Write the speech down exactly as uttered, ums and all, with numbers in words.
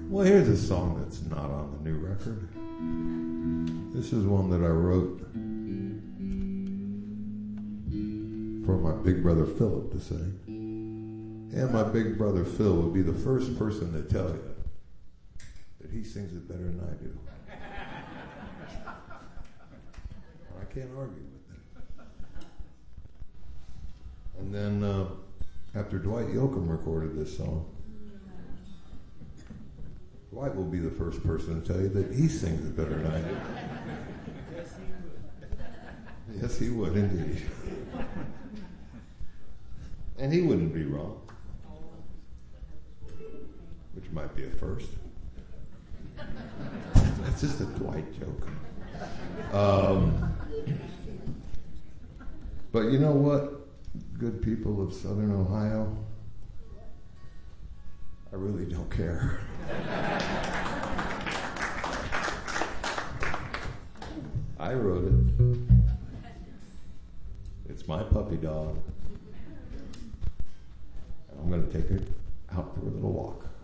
Well, here's a song that's not on the new record. This is one that I wrote for my big brother Philip to sing. And my big brother Phil would be the first person to tell you that he sings it better than I do. I can't argue with that. And then uh, after Dwight Yoakam recorded this song, Dwight will be the first person to tell you that he sings it better than I do. Yes, he would indeed. And he wouldn't be wrong. Which might be a first. That's just a Dwight joke. Um, but you know what, good people of Southern Ohio? I really don't care. I wrote it. It's my puppy dog. And I'm going to take it out for a little walk.